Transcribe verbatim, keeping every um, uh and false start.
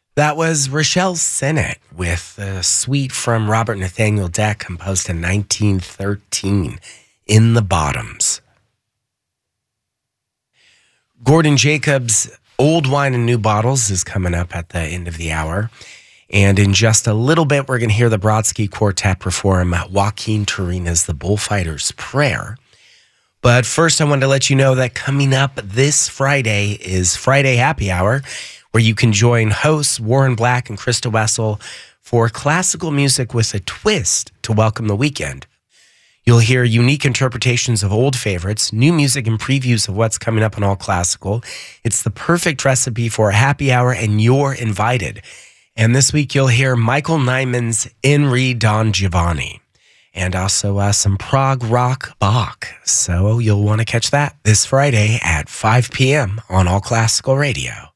That was Rochelle Sinnott with a suite from Robert Nathaniel Deck, composed in nineteen thirteen, In the Bottoms. Gordon Jacobs' Old Wine in New Bottles is coming up at the end of the hour. And in just a little bit, we're going to hear the Brodsky Quartet perform Joaquin Turina's The Bullfighter's Prayer. But first, I wanted to let you know that coming up this Friday is Friday Happy Hour, where you can join hosts Warren Black and Krista Wessel for classical music with a twist to welcome the weekend. You'll hear unique interpretations of old favorites, new music, and previews of what's coming up on All Classical. It's the perfect recipe for a happy hour, and you're invited. And this week, you'll hear Michael Nyman's In Re Don Giovanni, and also uh, some prog rock Bach. So you'll want to catch that this Friday at five p.m. on All Classical Radio.